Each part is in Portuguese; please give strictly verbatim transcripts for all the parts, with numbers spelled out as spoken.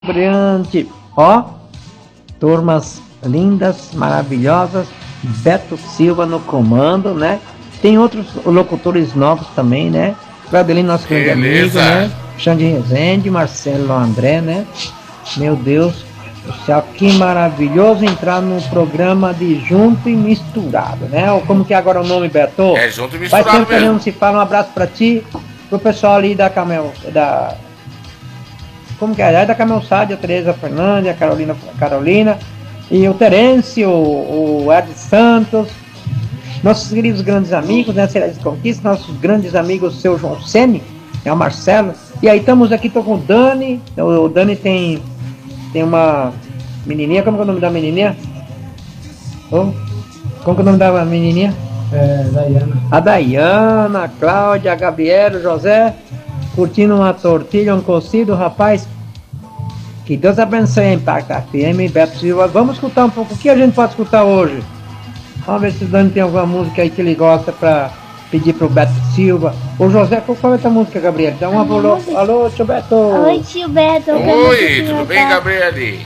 Brilhante, ó, turmas lindas, maravilhosas, Beto Silva no comando, né? Tem outros locutores novos também, né? Claudelino, nosso grande amigo, né? Xande Rezende, Marcelo André, né? Meu Deus do céu, que maravilhoso entrar no programa de Junto e Misturado, né? Ou como que é agora o nome, Beto? É, Junto e Misturado Faz tempo que mesmo. não se fala, um abraço pra ti, pro pessoal ali da Camel, da... Como que é? É da Camel Sádia, a Tereza Fernandes, a Carolina, a Carolina, e o Terêncio, o, o Ed Santos, nossos queridos grandes amigos, né? Cidade de Conquista, nossos grandes amigos, o seu João Ceni, é o Marcelo. E aí estamos aqui, tô com o Dani. O, o Dani tem, tem uma menininha, como que é o nome da menininha? Oh, como que é o nome da menininha? É, Dayana. A Dayana, a Cláudia, a Gabriela, o José, curtindo uma tortilha, um cocido, rapaz. Que Deus abençoe a Impacto F M, Beto Silva. Vamos escutar um pouco. O que a gente pode escutar hoje? Vamos ver se o Dani tem alguma música aí que ele gosta pra pedir pro Beto Silva. Ô José, qual é a tua música, Gabriel? Dá um alô, alô, tio Beto. Oi, tio Beto. Oi, tudo bem, Gabriele?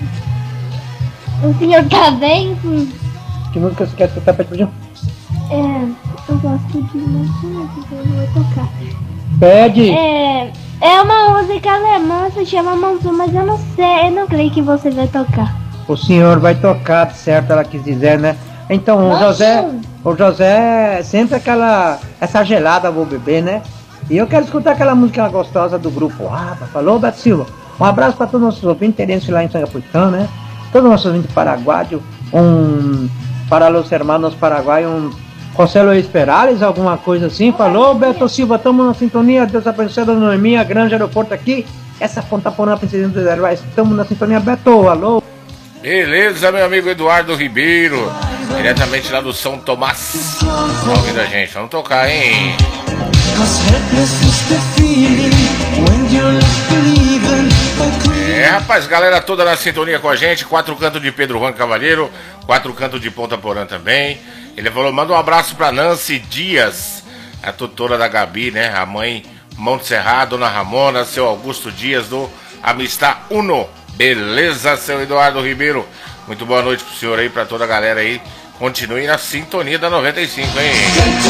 O senhor tá bem? Que música você quer escutar, Pede Pediu? É, eu gosto de música que eu vou tocar. Pede! É, é uma música alemã, se chama Mansu, mas eu não sei, eu não creio que você vai tocar. O senhor vai tocar, certo, ela quis dizer, né? Então, o José, o José, sempre aquela, essa gelada vou beber, né? E eu quero escutar aquela música gostosa do grupo Aba. Falou, Beto Silva? Um abraço para todos os nossos ouvintes, Terêncio lá em Sangapuitã, né? Todos os nossos ouvintes paraguaios, um, para los hermanos paraguaios, um José Luiz Perales, alguma coisa assim. Falou, Beto Silva, estamos na sintonia, Deus abençoe a Noemi, a grande aeroporto aqui, essa Ponta Porã, Princesa dos Heróis, estamos na sintonia, Beto, alô? Beleza, meu amigo Eduardo Ribeiro, diretamente lá do São Tomás, tá ouvindo a gente, vamos tocar, hein? É, rapaz, galera toda na sintonia com a gente, quatro cantos de Pedro Juan Cavalheiro, quatro cantos de Ponta Porã também. Ele falou, manda um abraço pra Nancy Dias, a tutora da Gabi, né, a mãe Montserrat, Dona Ramona, seu Augusto Dias do Amistad Uno. Beleza, seu Eduardo Ribeiro? Muito boa noite pro senhor aí, pra toda a galera aí. Continue na sintonia da noventa e cinco, hein?